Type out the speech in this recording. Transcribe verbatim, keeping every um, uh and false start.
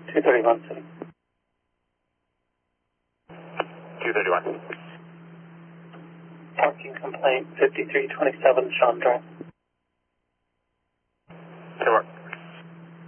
two thirty-one City. two thirty-one. Parking complaint fifty-three twenty-seven Sean Drive.